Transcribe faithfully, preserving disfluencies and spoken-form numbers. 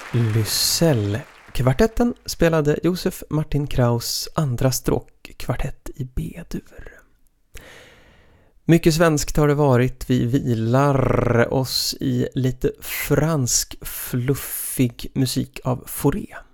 Lysell-kvartetten spelade Josef Martin Kraus andra stråkkvartett i B-dur. Mycket svenskt har det varit. Vi vilar oss i lite fransk fluffig musik av Fauré.